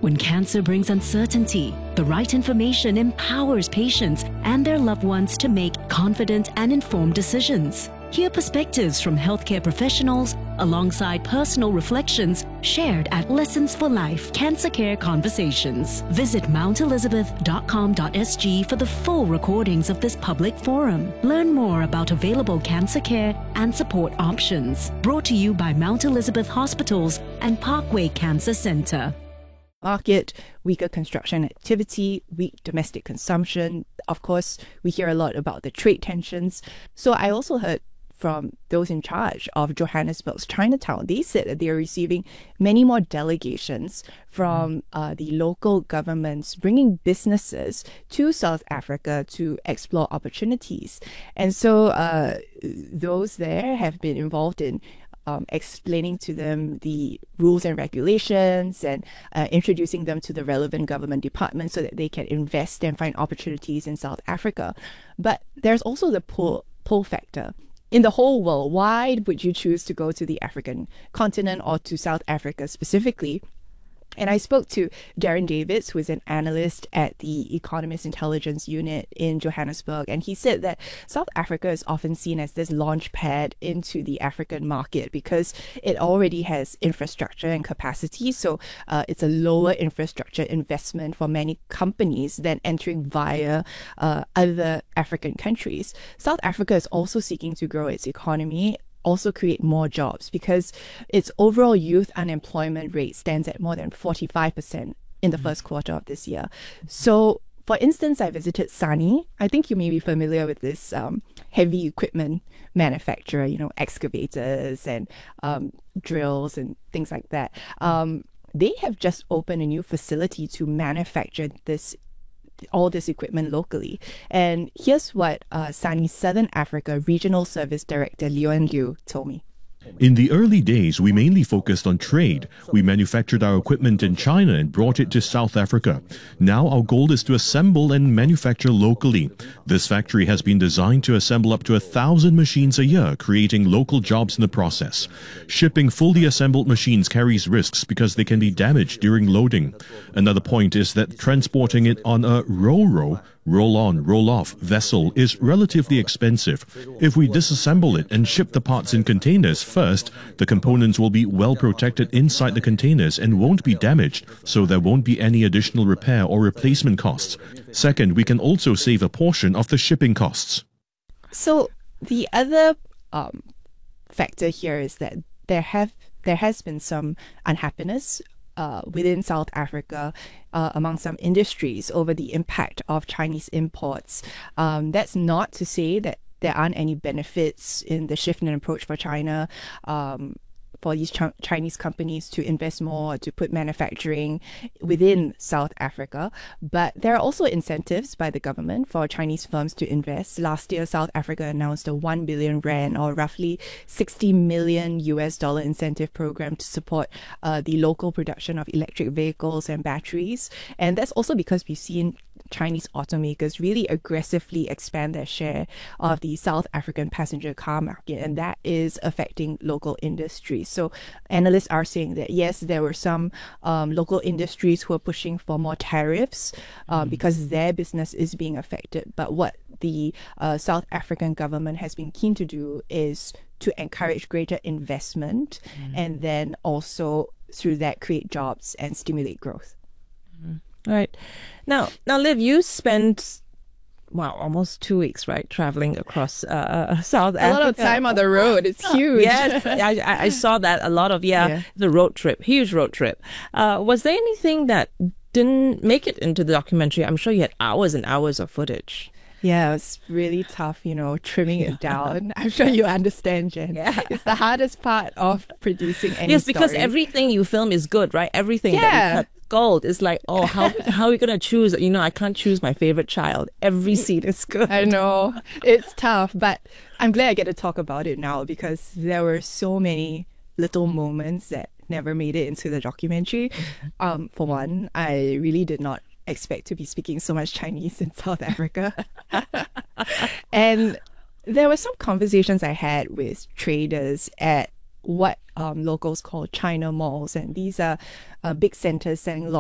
When cancer brings uncertainty, the right information empowers patients and their loved ones to make confident and informed decisions. Hear perspectives from healthcare professionals alongside personal reflections shared at Lessons for Life Cancer Care Conversations. Visit mountelizabeth.com.sg for the full recordings of this public forum. Learn more about available cancer care and support options. Brought to you by Mount Elizabeth Hospitals and Parkway Cancer Centre. Market, weaker construction activity, weak domestic consumption. Of course, we hear a lot about the trade tensions. So I also heard from those in charge of Johannesburg's Chinatown. They said that they are receiving many more delegations from the local governments bringing businesses to South Africa to explore opportunities. And so those there have been involved in explaining to them the rules and regulations and introducing them to the relevant government departments so that they can invest and find opportunities in South Africa. But there's also the pull factor. In the whole world, why would you choose to go to the African continent or to South Africa specifically? And I spoke to Darren Davids, who is an analyst at the Economist Intelligence Unit in Johannesburg, and he said that South Africa is often seen as this launch pad into the African market because it already has infrastructure and capacity. So it's a lower infrastructure investment for many companies than entering via other African countries. South Africa is also seeking to grow its economy, also create more jobs, because its overall youth unemployment rate stands at more than 45% in the first quarter of this year. So, for instance, I visited SANY. I think you may be familiar with this heavy equipment manufacturer, excavators and drills and things like that. They have just opened a new facility to manufacture all this equipment locally. And here's what SANY's Southern Africa Regional Service Director Leon Liu told me. In the early days, we mainly focused on trade. We manufactured our equipment in China and brought it to South Africa. Now our goal is to assemble and manufacture locally. This factory has been designed to assemble up to 1,000 machines a year, creating local jobs in the process. Shipping fully assembled machines carries risks because they can be damaged during loading. Another point is that transporting it on a roll-on, roll-off vessel is relatively expensive. If we disassemble it and ship the parts in containers first, the components will be well protected inside the containers and won't be damaged, so there won't be any additional repair or replacement costs. Second, we can also save a portion of the shipping costs. So the other factor here is that there has been some unhappiness within South Africa among some industries over the impact of Chinese imports. That's not to say that there aren't any benefits in the shift in approach for China for these Chinese companies to invest more, to put manufacturing within South Africa. But there are also incentives by the government for Chinese firms to invest. Last year, South Africa announced a 1 billion rand, or roughly $60 million incentive program to support the local production of electric vehicles and batteries. And that's also because we've seen Chinese automakers really aggressively expand their share of the South African passenger car market, and that is affecting local industries. So analysts are saying that yes, there were some local industries who are pushing for more tariffs because their business is being affected. But what the South African government has been keen to do is to encourage greater investment and then also through that create jobs and stimulate growth. Right. Now, Liv, you spent almost 2 weeks, right, traveling across South Africa. A lot of time on the road. It's huge. Yes, I saw that. A lot of the road trip, huge road trip. Was there anything that didn't make it into the documentary? I'm sure you had hours and hours of footage. Yeah, it's really tough, trimming it down. I'm sure you understand, Jen. Yeah. It's the hardest part of producing any Yes, because everything you film is good, right? Everything that you cut gold. It's like, how are we going to choose? I can't choose my favorite child. Every scene is good. I know. It's tough, but I'm glad I get to talk about it now because there were so many little moments that never made it into the documentary. For one, I really did not expect to be speaking so much Chinese in South Africa. And there were some conversations I had with traders at what locals call China malls, and these are big centers selling